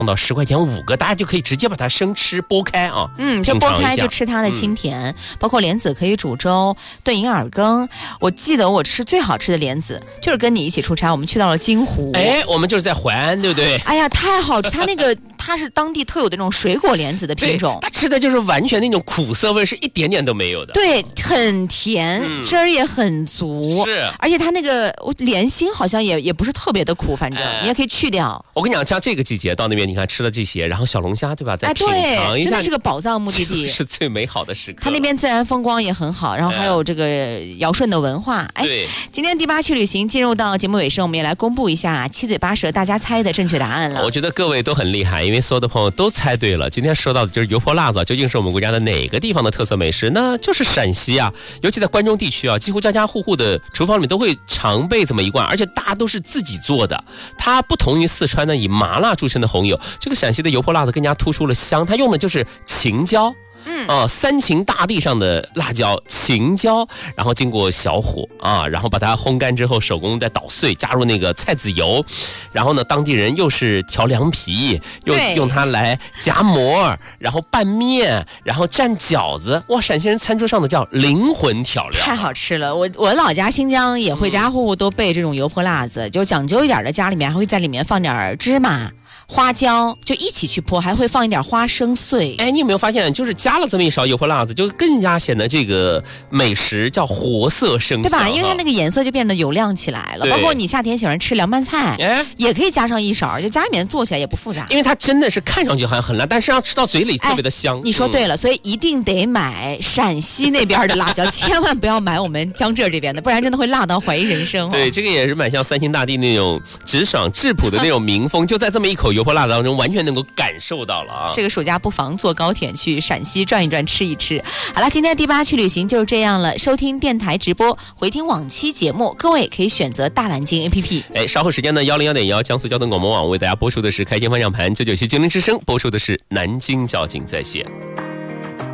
到10块钱5个，大家就可以直接把它生吃剥开啊。 就剥开就吃它的清甜，包括莲子可以煮粥、炖银耳羹。我记得我吃最好吃的莲子，就是跟你一起出差，我们去到了金湖。 我们就是在淮安，对不对？ 哎呀，太好吃！它是当地特有的那种水果莲子的品种， 它吃的就是完全那种苦涩味，是一点点都没有的。 对，很甜，汁儿也很足。 是， 而且它那个莲心好像也不是特别的苦，反正你也可以去掉。 我跟你讲，像这个季节到那边，你看吃了这些，然后小龙虾，对吧？再品尝一下， 真的是个宝藏目的地， 是最美好的时刻。 它那边自然风光也很好，然后还有这个尧舜的文化。 对， 今天第8区旅行进入到节目尾声，我们也来公布一下七嘴八舌大家猜的正确答案了。 我觉得各位都很厉害，因为所有的朋友都猜对了。今天说到的就是油泼辣子，究竟是我们国家的哪个地方的特色美食呢？就是陕西啊，尤其在关中地区啊，几乎家家户户的厨房里面都会常备这么一罐，而且大家都是自己做的。它不同于四川呢以麻辣著称的红油，这个陕西的油泼辣子更加突出了香，它用的就是青椒。三秦大地上的辣椒青椒，然后经过小火然后把它烘干之后手工再捣碎，加入那个菜籽油，然后呢当地人又是调凉皮，又用它来夹馍，然后拌面，然后蘸饺子。哇，陕西人餐桌上的叫灵魂调料， 太好吃了。我老家新疆也会家家户户都备这种油泼辣子，就讲究一点的家里面还会在里面放点芝麻花椒，就一起去泼，还会放一点花生碎。 你有没有发现，就是加了这么一勺油泼辣子，就更加显得这个美食叫活色生香， 对吧？因为它那个颜色就变得油亮起来了。包括你夏天喜欢吃凉拌菜，也可以加上一勺，就家里面做起来也不复杂。 因为它真的是看上去好像很辣，但是要吃到嘴里特别的香。 你说对了，所以一定得买陕西那边的辣椒，千万不要买我们江浙这边的，不然真的会辣到怀疑人生。 对，这个也是蛮像三秦大地那种直爽质朴的那种民风，就在这么一口油泼辣子当中完全能够感受到了啊！ 这个暑假不妨坐高铁去陕西转一转，吃一吃。好了，今天第8区旅行就是这样了。收听电台直播，回听往期节目，各位可以选择大蓝鲸 APP。 稍后时间呢，101.1江苏交通广播网为大家播出的是开天方向盘，997精灵之声播出的是南京交警在线。